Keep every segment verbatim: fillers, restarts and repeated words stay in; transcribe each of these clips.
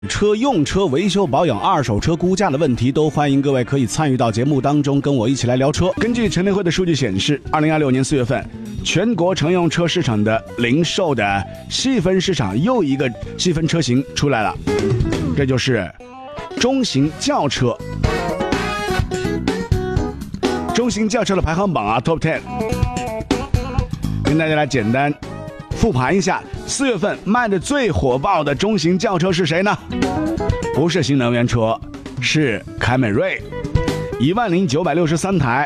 车用车维修保养、二手车估价的问题，都欢迎各位可以参与到节目当中，跟我一起来聊车。根据乘联会的数据显示，二零二六年四月份，全国乘用车市场的零售的细分市场又一个细分车型出来了，这就是中型轿车。中型轿车的排行榜啊 ，Top Ten， 跟大家来简单复盘一下。四月份卖的最火爆的中型轿车是谁呢？不是新能源车，是凯美瑞，一万零九百六十三台。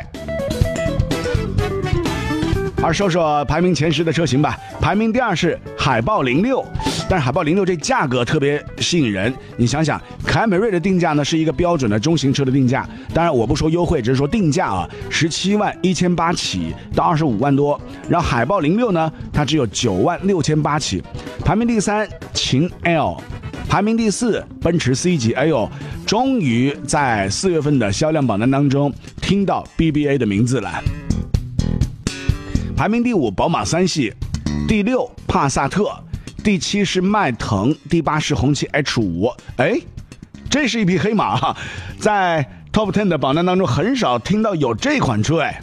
而说说排名前十的车型吧，排名第二是海豹零六，但是海豹零六这价格特别吸引人。你想想，凯美瑞的定价呢是一个标准的中型车的定价，当然我不说优惠，只是说定价啊，十七万一千八起到二十五万多。然后海豹零六呢，它只有九万六千八起。排名第三，秦 L， 排名第四，奔驰 C 级。哎呦，终于在四月份的销量榜单当中听到 B B A 的名字了。排名第五，宝马三系，第六帕萨特，第七是迈腾，第八是红旗 H 五。哎，这是一匹黑马哈，在 Top 十 的榜单当中很少听到有这款车哎。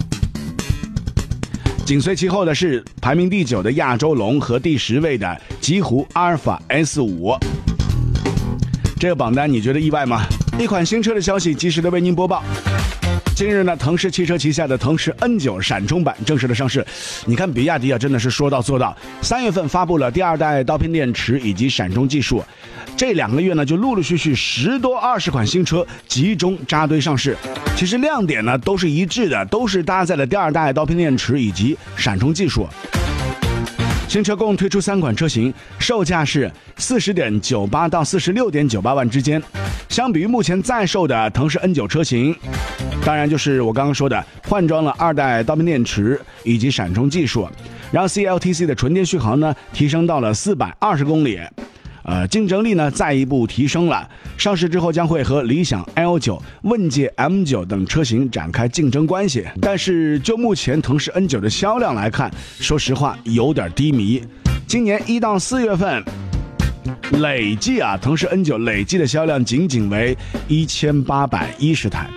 紧随其后的是排名第九的亚洲龙和第十位的极狐阿尔法 S 五。这个榜单你觉得意外吗？一款新车的消息及时的为您播报。近日呢，腾势汽车旗下的腾势 N 九 闪充版正式的上市。你看比亚迪啊，真的是说到做到。三月份发布了第二代刀片电池以及闪充技术，这两个月呢，就陆陆续续十多二十款新车集中扎堆上市。其实亮点呢都是一致的，都是搭载了第二代刀片电池以及闪充技术。新车共推出三款车型，售价是四十点九八到四十六点九八万之间。相比于目前在售的腾势 N 九 车型，当然就是我刚刚说的换装了二代刀片电池以及闪充技术，然后 C L T C 的纯电续航呢提升到了四百二十公里。呃，竞争力呢再一步提升了。上市之后将会和理想 L 九、问界 M 九等车型展开竞争关系。但是就目前腾势 N 九 的销量来看，说实话有点低迷。今年一到四月份累计啊，腾势 N 九 累计的销量仅仅为一千八百一十台。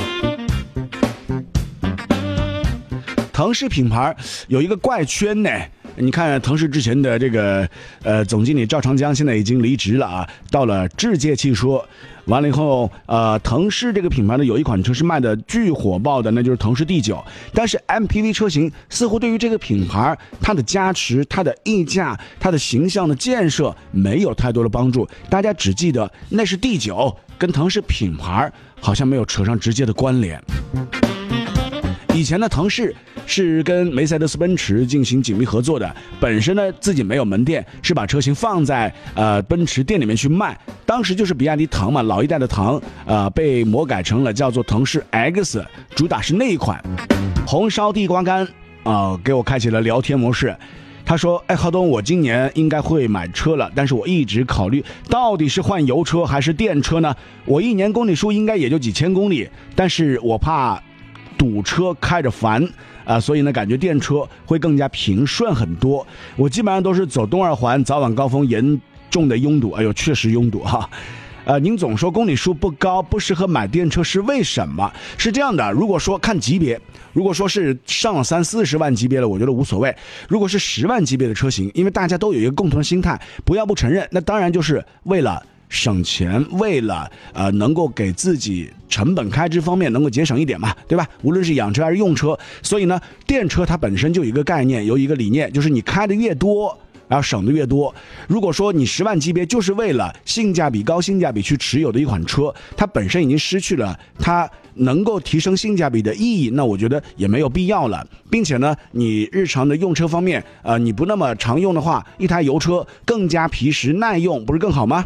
腾势品牌有一个怪圈呢。你看腾势之前的这个呃总经理赵长江现在已经离职了啊，到了智界汽车。完了以后，呃，腾势这个品牌呢有一款车是卖的巨火爆的，那就是腾势 D 九。但是 M P V 车型似乎对于这个品牌它的加持、它的溢价、它的形象的建设没有太多的帮助。大家只记得那是 D 九，跟腾势品牌好像没有扯上直接的关联。以前的腾势是跟梅赛德斯奔驰进行紧密合作的，本身呢自己没有门店，是把车型放在呃奔驰店里面去卖。当时就是比亚迪唐嘛，老一代的唐，呃被魔改成了叫做腾势 X， 主打是那一款。红烧地瓜干啊、呃，给我开启了聊天模式。他说：“哎，浩东，我今年应该会买车了，但是我一直考虑到底是换油车还是电车呢？我一年公里数应该也就几千公里，但是我怕堵车开着烦啊、呃，所以呢，感觉电车会更加平顺很多。我基本上都是走东二环，早晚高峰严重的拥堵，哎呦，确实拥堵哈。呃，您总说公里数不高，不适合买电车，是为什么？是这样的，如果说看级别，如果说是上了三四十万级别了，我觉得无所谓。如果是十万级别的车型，因为大家都有一个共同的心态，不要不承认，那当然就是为了省钱，为了呃能够给自己成本开支方面能够节省一点嘛，对吧？无论是养车还是用车，所以呢，电车它本身就有一个概念，有一个理念，就是你开的越多，然后省的越多。如果说你十万级别就是为了性价比高、性价比去持有的一款车，它本身已经失去了它能够提升性价比的意义，那我觉得也没有必要了。并且呢，你日常的用车方面，呃，你不那么常用的话，一台油车更加皮实耐用，不是更好吗？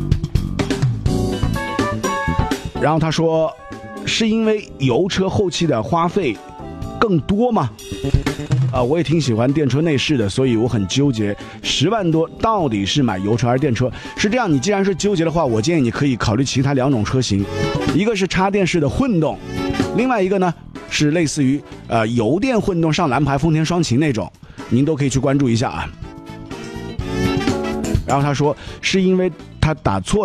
然后他说，是因为油车后期的花费更多吗？啊、呃，我也挺喜欢电车内饰的，所以我很纠结，十万多到底是买油车还是电车？是这样，你既然是纠结的话，我建议你可以考虑其他两种车型，一个是插电式的混动，另外一个呢是类似于呃油电混动上蓝牌丰田双擎那种，您都可以去关注一下啊。 然后他说是因为他打错